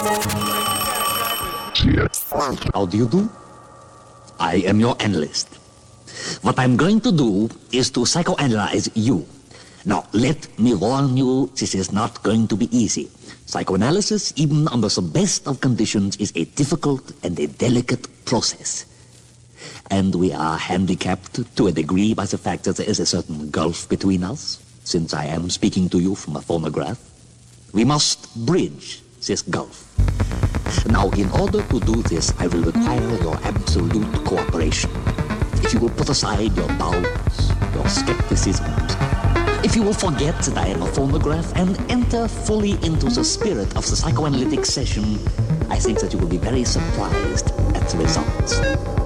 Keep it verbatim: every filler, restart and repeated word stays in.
How do you do? I am your analyst. What I'm going to do is to psychoanalyze you. Now, let me warn you, this is not going to be easy. Psychoanalysis, even under the best of conditions, is a difficult and a delicate process. And we are handicapped to a degree by the fact that there is a certain gulf between us, since I am speaking to you from a phonograph. We must bridge this gulf. Now, in order to do this, I will require your absolute cooperation. If you will put aside your doubts, your skepticisms, if you will forget that I am a phonograph and enter fully into the spirit of the psychoanalytic session, I think that you will be very surprised at the results.